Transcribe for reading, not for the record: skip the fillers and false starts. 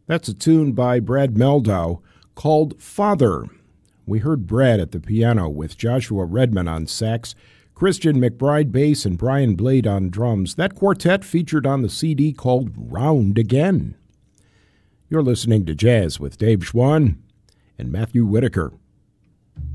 That's a tune by Brad Mehldau called Father. We heard Brad at the piano with Joshua Redman on sax, Christian McBride bass, and Brian Blade on drums. That quartet featured on the CD called Round Again. You're listening to Jazz with Dave Schwann and Matthew Whitaker.